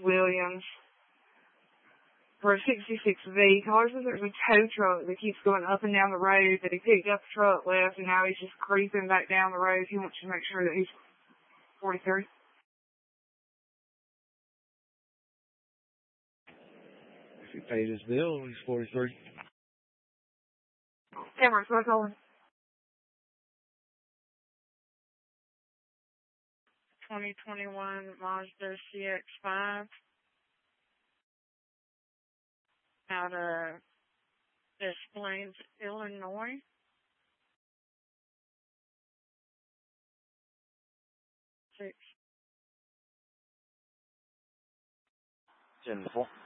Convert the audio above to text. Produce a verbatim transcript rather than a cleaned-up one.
Williams for a sixty-six V. Caller says there's a tow truck that keeps going up and down the road, that he picked up the truck, left, and now he's just creeping back down the road. He wants to make sure that he's forty-three. If he paid his bill, he's forty-three. Emirates, what's calling? twenty twenty-one Mazda C X five out of Des Plaines, Illinois. Six. ten four.